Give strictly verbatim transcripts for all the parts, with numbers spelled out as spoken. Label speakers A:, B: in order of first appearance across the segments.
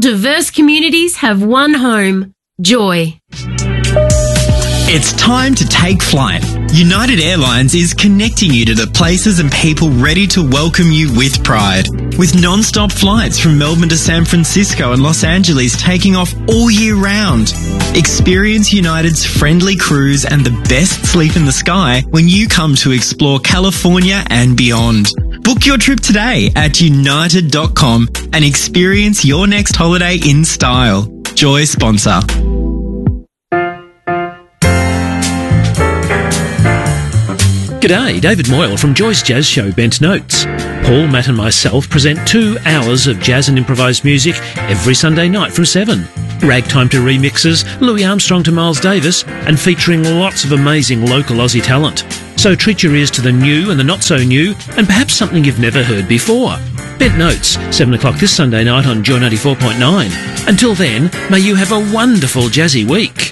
A: diverse communities have one home, joy.
B: It's time to take flight. United Airlines is connecting you to the places and people ready to welcome you with pride. With non-stop flights from Melbourne to San Francisco and Los Angeles taking off all year round. Experience United's friendly crews and the best sleep in the sky when you come to explore California and beyond. Book your trip today at united dot com and experience your next holiday in style. Joy sponsor.
C: G'day, David Moyle from Joy's Jazz Show Bent Notes. Paul, Matt and myself present two hours of jazz and improvised music every Sunday night from seven. Ragtime to remixes, Louis Armstrong to Miles Davis, and featuring lots of amazing local Aussie talent. So treat your ears to the new and the not so new, and perhaps something you've never heard before. Bent Notes, seven o'clock this Sunday night on Joy ninety-four point nine. Until then, may you have a wonderful jazzy week.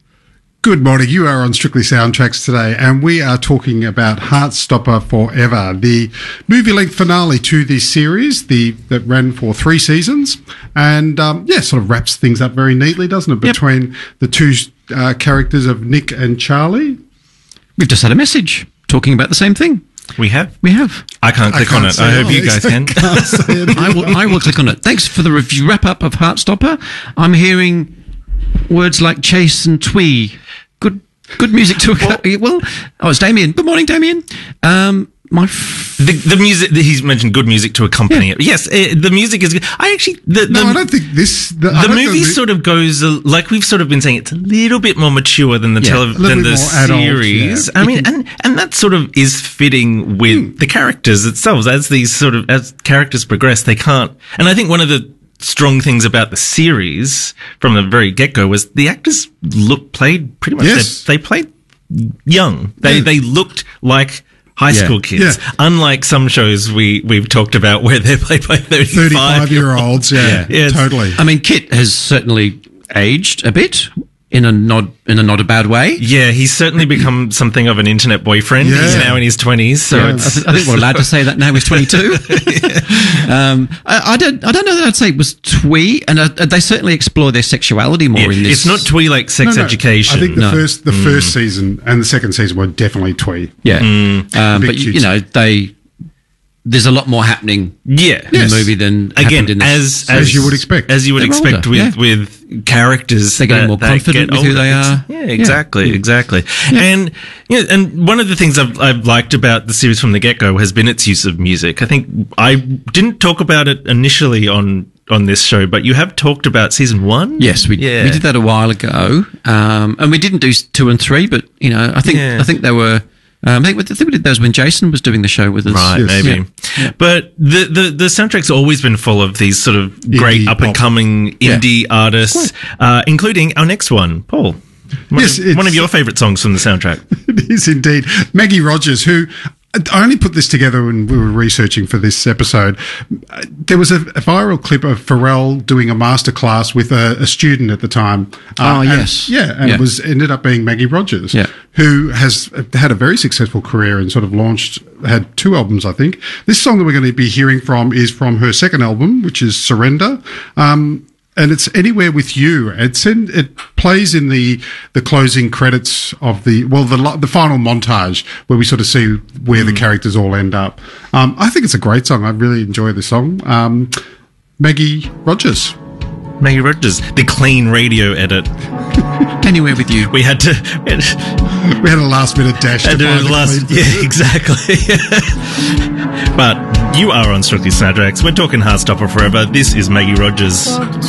D: Good morning. You are on Strictly Soundtracks today, and we are talking about Heartstopper Forever, the movie-length finale to this series, the that ran for three seasons, and um, yeah, sort of wraps things up very neatly, doesn't it? Between yep. the two uh, characters of Nick and Charlie.
E: We've just had a message talking about the same thing.
F: We have?
E: We have.
F: I can't click
D: I
F: on
D: can't
F: it. I hope you guys can.
E: I will. I will click on it. Thanks for the review wrap up of Heartstopper. I'm hearing words like chase and twee. Good, good music to. Well, well oh, it's Damien. Good morning, Damien. Um, my f-
F: the the music he's mentioned good music to accompany yeah. it. Yes, it, the music is good. I actually the, the
D: no, I don't think this. The,
F: the movie the, sort of goes uh, like we've sort of been saying. It's a little bit more mature than the
D: yeah,
F: tele- than the series.
D: Adult, yeah.
F: I mean, and and that sort of is fitting with mm. the characters themselves. As these sort of as characters progress, they can't. And I think one of the strong things about the series from the very get-go was the actors look played pretty much
D: yes.
F: they, they played young they yeah. they looked like high yeah. school kids yeah. unlike some shows we we've talked about where they're played by thirty-five
D: year olds yeah, yeah. yeah totally.
E: I mean, Kit has certainly aged a bit in a not in a not a bad way.
F: Yeah, he's certainly become something of an internet boyfriend. Yeah. He's now in his twenties, so
E: yeah.
F: it's,
E: I, th- I think we're allowed to say that now. He's twenty-two. yeah. um, I, I don't. I don't know that I'd say it was twee, and uh, they certainly explore their sexuality more
F: yeah,
E: in this.
F: It's not twee like Sex
D: no, no.
F: Education.
D: I think the
E: no.
D: first the
F: mm.
D: first season and the second season were definitely twee.
E: Yeah,
F: mm.
E: um, but you, you know they. There's a lot more happening
F: yeah.
E: in
F: yes.
E: the movie than
F: Again,
E: happened in
F: as,
E: this.
D: As, as you would expect.
F: As you would
E: They're
F: expect
E: older,
F: with,
E: yeah.
F: with characters.
E: They're getting
F: that,
E: more
F: that
E: confident with
F: older.
E: who they are.
F: Yeah, exactly,
E: yeah.
F: exactly. Yeah. And you know, and one of the things I've, I've liked about the series from the get-go has been its use of music. I think I didn't talk about it initially on on this show, but you have talked about season one?
E: Yes, we
F: yeah.
E: we did that a while ago. Um, and we didn't do two and three, but, you know, I think yeah. I think they were... Um, I, think, I think we did those when Jason was doing the show with us.
F: Right,
D: yes.
F: maybe. Yeah. Yeah. But the, the, the soundtrack's always been full of these sort of great
D: indie
F: up-and-coming indie yeah. artists, uh, including our next one, Paul. One,
D: yes,
F: of, one of your favourite songs from the soundtrack.
D: It is indeed. Maggie Rogers, who... I only put this together when we were researching for this episode. There was a, a viral clip of Pharrell doing a masterclass with a, a student at the time.
E: Oh,
D: uh,
E: yes.
D: And, yeah, and
E: yeah.
D: it was ended up being Maggie Rogers,
E: yeah.
D: who has had a very successful career and sort of launched, had two albums, I think. This song that we're going to be hearing from is from her second album, which is Surrender. Um, And it's Anywhere With You. It's in, it plays in the, the closing credits of the, well, the the final montage where we sort of see where mm. the characters all end up. Um, I think it's a great song. I really enjoy the song. Um, Maggie Rogers.
F: Maggie Rogers, the clean radio edit.
E: Anywhere With You.
F: We had to.
D: We had a last minute dash to find the
F: last,
D: clean
F: yeah, exactly. But you are on Strictly Soundtracks. We're talking Heartstopper Forever. This is Maggie Rogers.